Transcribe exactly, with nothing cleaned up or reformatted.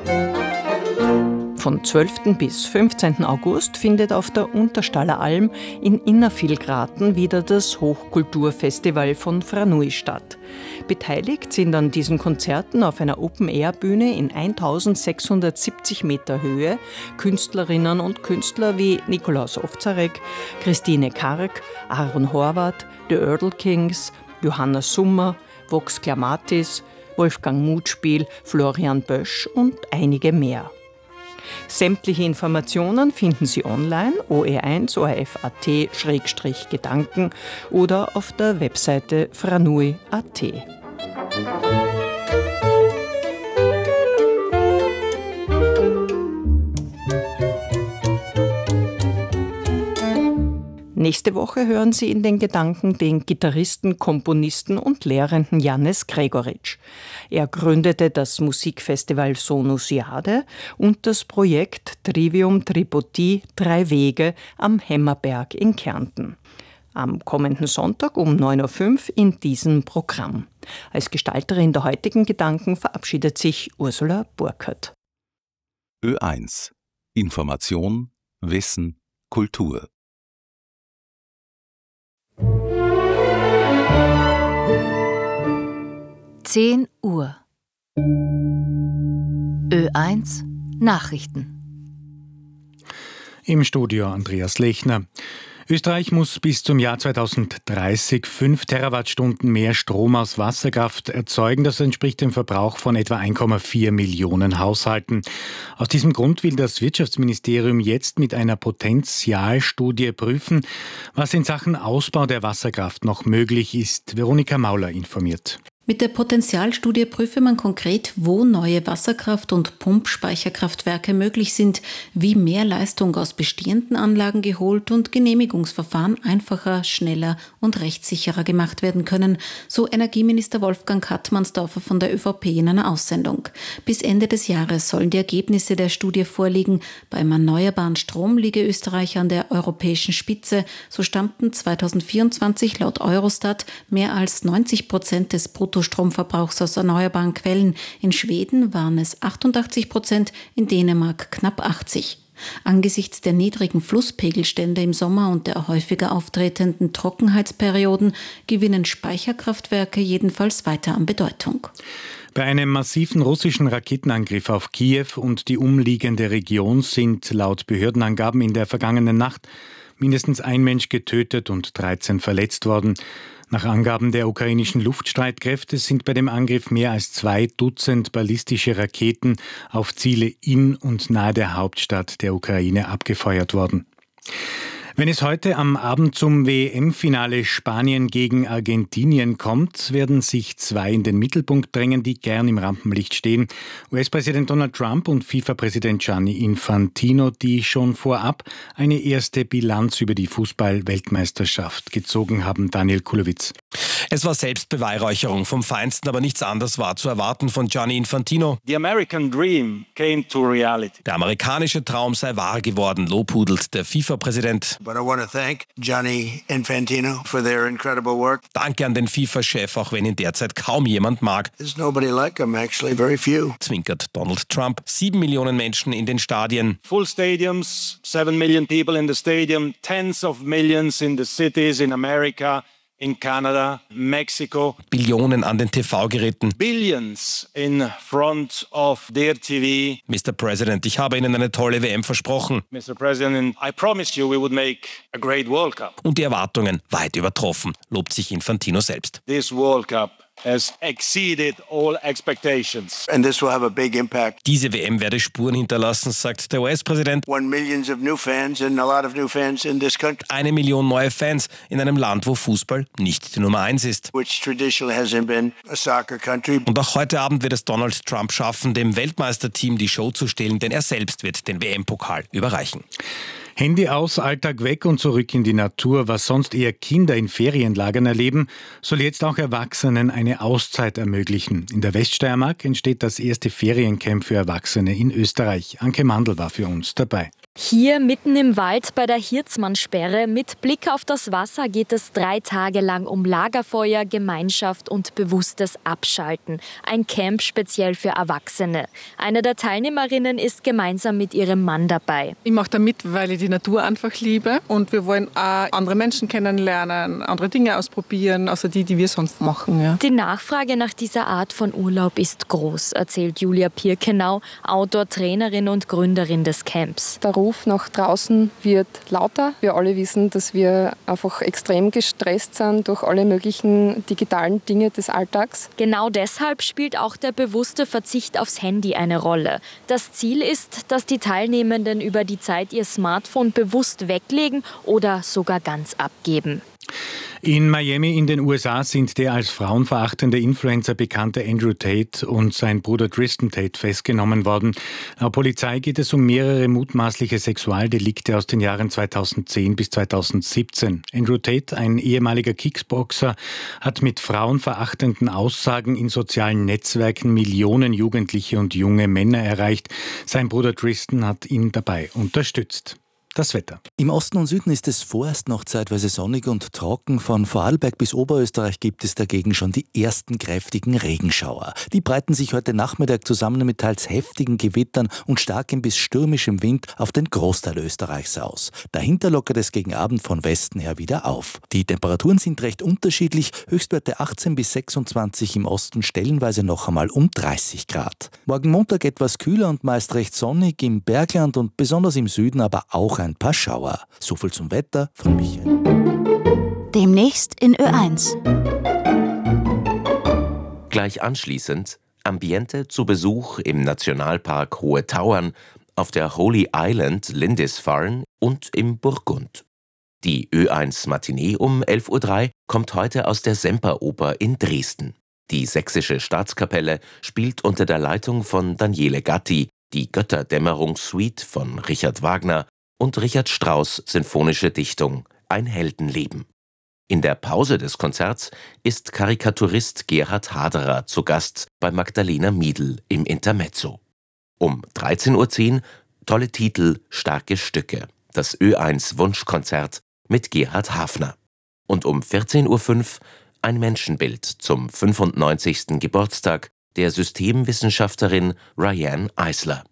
Von zwölften bis fünfzehnten August findet auf der Unterstaller Alm in Innervillgraten wieder das Hochkulturfestival von Franui statt. Beteiligt sind an diesen Konzerten auf einer Open-Air-Bühne in eintausendsechshundertsiebzig Meter Höhe Künstlerinnen und Künstler wie Nikolaus Ovzarek, Christine Karg, Aaron Horvath, The Ördl Kings, Johanna Summer, Vox Klamatis, Wolfgang Mutspiel, Florian Bösch und einige mehr. Sämtliche Informationen finden Sie online O E eins O R F Punkt A T Schrägstrich Gedanken oder auf der Webseite franui Punkt A T. Nächste Woche hören Sie in den Gedanken den Gitarristen, Komponisten und Lehrenden Janez Gregoritsch. Er gründete das Musikfestival Sonusiade und das Projekt Trivium Tripodi Drei Wege am Hemmerberg in Kärnten. Am kommenden Sonntag um neun Uhr fünf in diesem Programm. Als Gestalterin der heutigen Gedanken verabschiedet sich Ursula Burkhardt. Ö eins. Information, Wissen, Kultur. zehn Uhr. Ö eins Nachrichten. Im Studio Andreas Lechner. Österreich muss bis zum Jahr zweitausenddreißig fünf Terawattstunden mehr Strom aus Wasserkraft erzeugen. Das entspricht dem Verbrauch von etwa eins Komma vier Millionen Haushalten. Aus diesem Grund will das Wirtschaftsministerium jetzt mit einer Potentialstudie prüfen, was in Sachen Ausbau der Wasserkraft noch möglich ist. Veronika Mauler informiert. Mit der Potentialstudie prüfe man konkret, wo neue Wasserkraft- und Pumpspeicherkraftwerke möglich sind, wie mehr Leistung aus bestehenden Anlagen geholt und Genehmigungsverfahren einfacher, schneller und rechtssicherer gemacht werden können, so Energieminister Wolfgang Kattmannsdorfer von der ÖVP in einer Aussendung. Bis Ende des Jahres sollen die Ergebnisse der Studie vorliegen. Beim erneuerbaren Strom liege Österreich an der europäischen Spitze. So stammten zweitausendvierundzwanzig laut Eurostat mehr als neunzig Prozent des Bruttostromverbrauchs aus erneuerbaren Quellen. In Schweden waren es achtundachtzig Prozent, in Dänemark knapp achtzig. Angesichts der niedrigen Flusspegelstände im Sommer und der häufiger auftretenden Trockenheitsperioden gewinnen Speicherkraftwerke jedenfalls weiter an Bedeutung. Bei einem massiven russischen Raketenangriff auf Kiew und die umliegende Region sind laut Behördenangaben in der vergangenen Nacht mindestens ein Mensch getötet und dreizehn verletzt worden. Nach Angaben der ukrainischen Luftstreitkräfte sind bei dem Angriff mehr als zwei Dutzend ballistische Raketen auf Ziele in und nahe der Hauptstadt der Ukraine abgefeuert worden. Wenn es heute am Abend zum W M-Finale Spanien gegen Argentinien kommt, werden sich zwei in den Mittelpunkt drängen, die gern im Rampenlicht stehen. U S-Präsident Donald Trump und FIFA-Präsident Gianni Infantino, die schon vorab eine erste Bilanz über die Fußball-Weltmeisterschaft gezogen haben. Daniel Kulowitz. Es war Selbstbeweihräucherung vom Feinsten, aber nichts anderes war zu erwarten von Gianni Infantino. The American dream came to reality. Der amerikanische Traum sei wahr geworden, lobhudelt der FIFA-Präsident. But I want to thank Gianni Infantino for their incredible work. Danke an den FIFA-Chef, auch wenn ihn derzeit kaum jemand mag. There's nobody like him, actually, very few. Zwinkert Donald Trump. Sieben Millionen Menschen in den Stadien. Full stadiums, seven million people in the stadium, tens of millions in the cities in America. In Canada, Mexico. Billionen an den T V-Geräten. Billions in front of their T V. Mister President, ich habe Ihnen eine tolle W M versprochen. Mister President, I promised you we would make a great World Cup. Und die Erwartungen weit übertroffen, lobt sich Infantino selbst. This World Cup has exceeded all expectations. And this will have a big impact. Diese W M werde Spuren hinterlassen, sagt der U S-Präsident. One millions of new fans and a lot of new fans in this country. Eine Million neue Fans in einem Land, wo Fußball nicht die Nummer eins ist. Which traditionally hasn't been a soccer country. Und auch heute Abend wird es Donald Trump schaffen, dem Weltmeisterteam die Show zu stehlen, denn er selbst wird den W M-Pokal überreichen. Handy aus, Alltag weg und zurück in die Natur. Was sonst eher Kinder in Ferienlagern erleben, soll jetzt auch Erwachsenen eine Auszeit ermöglichen. In der Weststeiermark entsteht das erste Feriencamp für Erwachsene in Österreich. Anke Mandl war für uns dabei. Hier mitten im Wald bei der Hirzmannsperre mit Blick auf das Wasser geht es drei Tage lang um Lagerfeuer, Gemeinschaft und bewusstes Abschalten. Ein Camp speziell für Erwachsene. Eine der Teilnehmerinnen ist gemeinsam mit ihrem Mann dabei. Ich mache da mit, weil ich die Natur einfach liebe und wir wollen auch andere Menschen kennenlernen, andere Dinge ausprobieren, außer die, die wir sonst machen. Ja. Die Nachfrage nach dieser Art von Urlaub ist groß, erzählt Julia Pirkenau, Outdoor, Trainerin und Gründerin des Camps. Der Ruf nach draußen wird lauter. Wir alle wissen, dass wir einfach extrem gestresst sind durch alle möglichen digitalen Dinge des Alltags. Genau deshalb spielt auch der bewusste Verzicht aufs Handy eine Rolle. Das Ziel ist, dass die Teilnehmenden über die Zeit ihr Smartphone bewusst weglegen oder sogar ganz abgeben. In Miami in den U S A sind der als frauenverachtende Influencer bekannte Andrew Tate und sein Bruder Tristan Tate festgenommen worden. Laut Polizei geht es um mehrere mutmaßliche Sexualdelikte aus den Jahren zweitausendzehn bis zweitausendsiebzehn. Andrew Tate, ein ehemaliger Kickboxer, hat mit frauenverachtenden Aussagen in sozialen Netzwerken Millionen Jugendliche und junge Männer erreicht. Sein Bruder Tristan hat ihn dabei unterstützt. Das Wetter. Im Osten und Süden ist es vorerst noch zeitweise sonnig und trocken. Von Vorarlberg bis Oberösterreich gibt es dagegen schon die ersten kräftigen Regenschauer. Die breiten sich heute Nachmittag zusammen mit teils heftigen Gewittern und starkem bis stürmischem Wind auf den Großteil Österreichs aus. Dahinter lockert es gegen Abend von Westen her wieder auf. Die Temperaturen sind recht unterschiedlich. Höchstwerte achtzehn bis sechsundzwanzig im Osten, stellenweise noch einmal um dreißig Grad. Morgen Montag etwas kühler und meist recht sonnig, im Bergland und besonders im Süden aber auch ein paar Schauer. So viel zum Wetter von Michael. Demnächst in Ö eins. Gleich anschließend Ambiente zu Besuch im Nationalpark Hohe Tauern, auf der Holy Island Lindisfarne und im Burgund. Die Ö eins Matinee um elf Uhr drei kommt heute aus der Semperoper in Dresden. Die Sächsische Staatskapelle spielt unter der Leitung von Daniele Gatti die Götterdämmerungssuite von Richard Wagner und Richard Strauss' sinfonische Dichtung Ein Heldenleben. In der Pause des Konzerts ist Karikaturist Gerhard Haderer zu Gast bei Magdalena Miedl im Intermezzo. Um dreizehn Uhr zehn tolle Titel, starke Stücke. Das Ö eins Wunschkonzert mit Gerhard Hafner. Und um vierzehn Uhr fünf ein Menschenbild zum fünfundneunzigsten Geburtstag der Systemwissenschaftlerin Ryan Eisler.